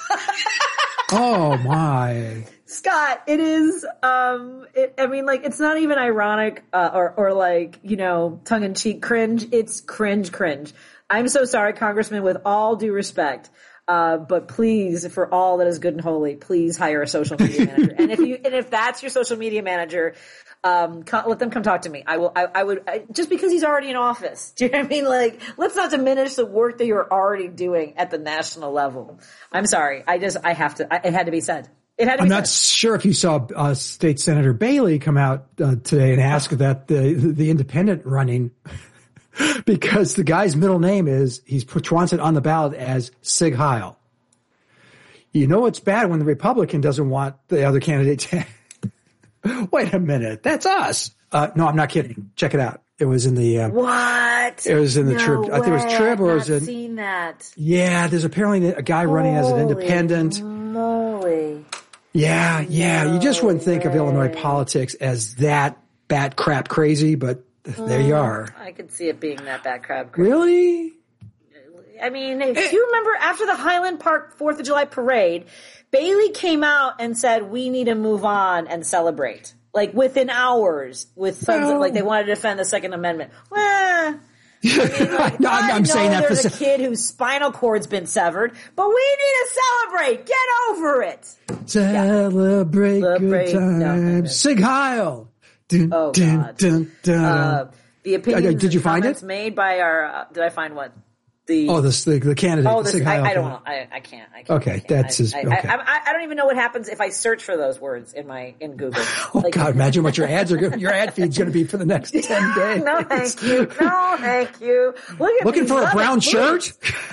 Oh my. Scott, it is, um, it, I mean, like, it's not even ironic, uh, or, or like, you know, tongue in cheek cringe. It's cringe, cringe. I'm so sorry, Congressman, with all due respect. Uh, but please, for all that is good and holy, please hire a social media manager. And if you, and if that's your social media manager, um, co- let them come talk to me. I will, I, I would, I, just because he's already in office. Do you know what I mean? Like, let's not diminish the work that you're already doing at the national level. I'm sorry. I just, I have to, I, it had to be said. It had to I'm be not said. sure if you saw uh, State Senator Bailey come out uh, today and ask that the the independent running, because the guy's middle name is, he's put, wants it on the ballot as Sig Heil. You know it's bad when the Republican doesn't want the other candidate to. Wait a minute, that's us. Uh, no, I'm not kidding. Check it out. It was in the. Um, What? It was in the no Trib. I think it was way. Trib or I've was not it? seen that. Yeah, there's apparently a guy running as an Holy independent. moly. Yeah, yeah. You just wouldn't think of Illinois politics as that bat crap crazy, but there you are. I could see it being that bat crap crazy. Really? I mean, if you remember after the Highland Park fourth of July parade, Bailey came out and said, we need to move on and celebrate. Like within hours with sons Well, of, like they wanted to defend the Second Amendment. Well, I mean, like, no, I'm, I I'm know saying that there's for a kid whose spinal cord's been severed, but we need to celebrate. Get over it. Celebrate, Celebrate. good times. No, no, no. Sig Heil. Dun, Oh, dun, God. dun, dun. Uh, the opinions Uh, did you and find comments it? made by our, uh, did I find what? The, Oh, this, the, the candidate. oh, the this, Sig I, Heil I don't candidate. know. I, I can't. I can't. Okay, I can't. that's I, his. I, Okay. I, I, I don't even know what happens if I search for those words in my, in Google. Oh Like- God! Imagine what your ads are. Gonna, your ad feed's going to be for the next ten days. No, thank you. No, thank you. Look at Looking me. for a Love brown it. shirt?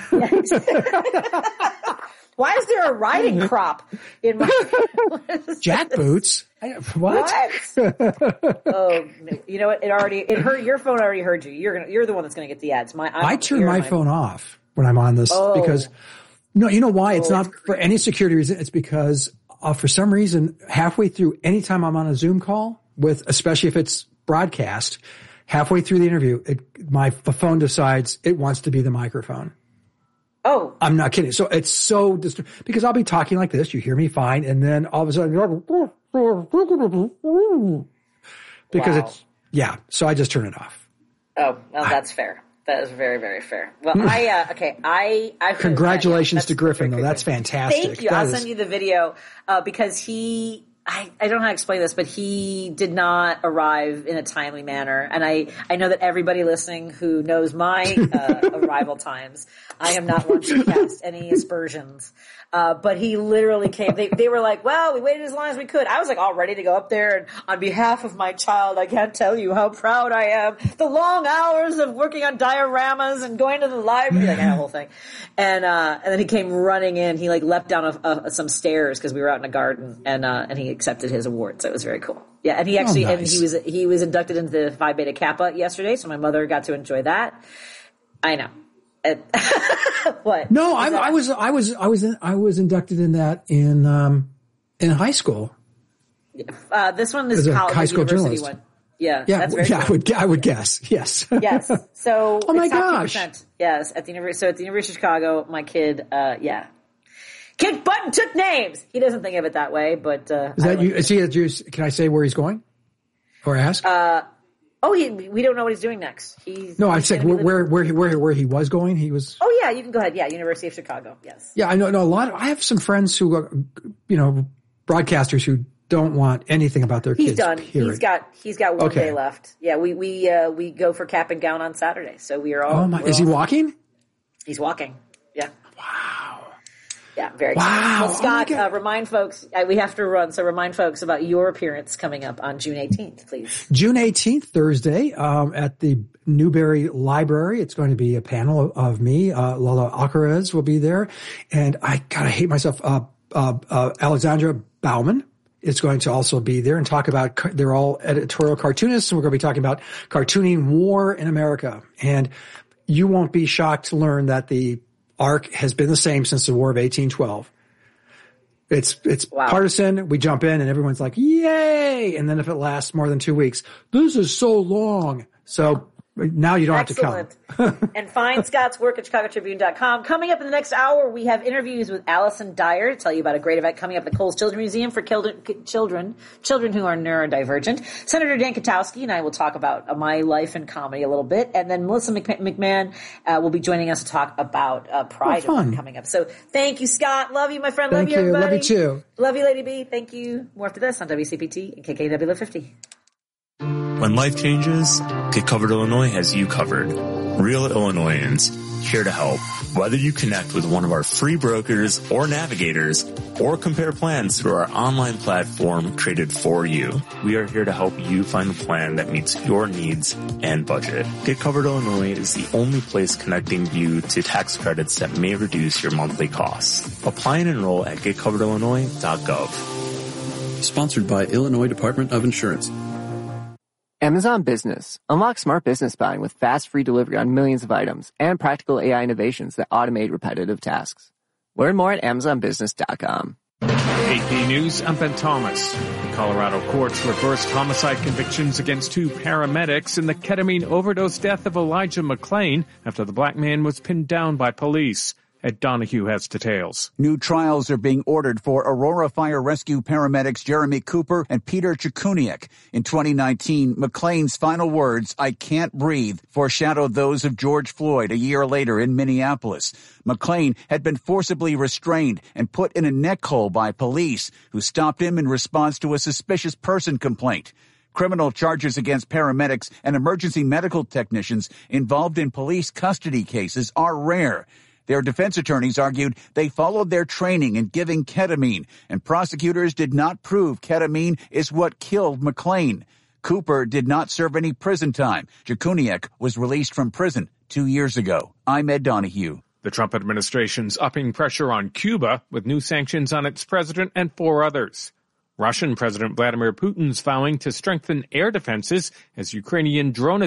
Why is there a riding crop in my Jack boots? I, what? What? Oh, you know what? It already it heard your phone already heard you. You're gonna you're the one that's gonna get the ads. My I, I don't turn hear my phone off when I'm on this Oh. because no, you know why? It's Oh, not for any security reason. It's because uh, for some reason, halfway through, anytime I'm on a Zoom call with, especially if it's broadcast, halfway through the interview, it, my the phone decides it wants to be the microphone. Oh, I'm not kidding. So it's so dist- because I'll be talking like this, you hear me fine, and then all of a sudden, because Wow. it's yeah. So I just turn it off. Oh, well, that's fair. That is very, very fair. Well, I, uh, okay, I, I. Congratulations yeah, to Griffin, though. That's fantastic. Thank you. That I'll is- send you the video, uh, because he, I, I don't know how to explain this, but he did not arrive in a timely manner. And I, I know that everybody listening who knows my, uh, arrival times, I am not one to cast any aspersions. Uh, but he literally came, they, they were like, well, we waited as long as we could. I was like all ready to go up there, and on behalf of my child, I can't tell you how proud I am. The long hours of working on dioramas and going to the library, like that whole thing. And, uh, and then he came running in. He like leapt down a, a, some stairs because we were out in a garden, and, uh, and he accepted his award. So it was very cool. Yeah. And he actually, Oh, and nice. he was, he was inducted into the Phi Beta Kappa yesterday. So my mother got to enjoy that. I know. And what? No, I, I was, I was, I was, in, I was inducted in that in, um, in high school. Uh, this one As is a college, high school university journalist. one. Yeah, Yeah, that's very yeah, I cool. would, I would guess. Yes. Yes. So, Oh my it's top gosh. two percent. Yes, at the university. So at the University of Chicago, my kid, uh, yeah, kicked butt and took names. He doesn't think of it that way, but uh, Is I that like you? Is he? Is you- Can I say where he's going, or ask? Uh, oh, he, we don't know what he's doing next. He's no, I he's said gonna where, be where, living- where, he- where, where he was going. He was. Oh yeah, you can go ahead. Yeah, University of Chicago. Yes. Yeah, I know. No, a lot. Of, I have some friends who, are, you know, broadcasters who don't want anything about their He's kids. done. Period. He's got he's got one Okay. day left. Yeah, we we uh, we go for cap and gown on Saturday, so we are all. Oh my! we're Is he all- walking? He's walking. Yeah. Wow. Yeah, very Wow. exciting. Well, Oh Scott, my God. uh, remind folks, uh, we have to run, so remind folks about your appearance coming up on June eighteenth, please. June eighteenth, Thursday, um, at the Newberry Library. It's going to be a panel of, of me. Uh, Lola Alcaraz will be there. And I gotta hate myself. Uh, uh, uh, Alexandra Bauman is going to also be there and talk about, car- they're all editorial cartoonists, and we're going to be talking about cartooning war in America. And you won't be shocked to learn that the arc has been the same since the War of eighteen twelve. It's, it's partisan. We jump in and everyone's like, yay. And then if it lasts more than two weeks, this is so long. So now you don't Excellent. have to come. And find Scott's work at chicago tribune dot com. Coming up in the next hour, we have interviews with Allison Dyer to tell you about a great event coming up at the Coles Children's Museum for children, children, children who are neurodivergent. Senator Dan Katowski and I will talk about uh, my life in comedy a little bit. And then Melissa Mc- McMahon uh, will be joining us to talk about uh, Pride Oh, fun. coming up. So thank you, Scott. Love you, my friend. Thank Love you, you. Love everybody. you too. Love you, Lady B. Thank you. More after this on W C P T and K K W fifty. When life changes, Get Covered Illinois has you covered. Real Illinoisans, here to help. Whether you connect with one of our free brokers or navigators, or compare plans through our online platform created for you, we are here to help you find a plan that meets your needs and budget. Get Covered Illinois is the only place connecting you to tax credits that may reduce your monthly costs. Apply and enroll at get covered illinois dot gov. Sponsored by Illinois Department of Insurance. Amazon Business. Unlock smart business buying with fast, free delivery on millions of items and practical A I innovations that automate repetitive tasks. Learn more at amazon business dot com. A P News, I'm Ben Thomas. The Colorado courts reversed homicide convictions against two paramedics in the ketamine overdose death of Elijah McClain after the black man was pinned down by police. Ed Donahue has details. New trials are being ordered for Aurora Fire Rescue paramedics Jeremy Cooper and Peter Chikuniak. In twenty nineteen, McClain's final words, "I can't breathe," foreshadowed those of George Floyd a year later in Minneapolis. McClain had been forcibly restrained and put in a neck hole by police, who stopped him in response to a suspicious person complaint. Criminal charges against paramedics and emergency medical technicians involved in police custody cases are rare. Their defense attorneys argued they followed their training in giving ketamine, and prosecutors did not prove ketamine is what killed McClain. Cooper did not serve any prison time. Chikuniak was released from prison two years ago. I'm Ed Donahue. The Trump administration's upping pressure on Cuba with new sanctions on its president and four others. Russian President Vladimir Putin's vowing to strengthen air defenses as Ukrainian drone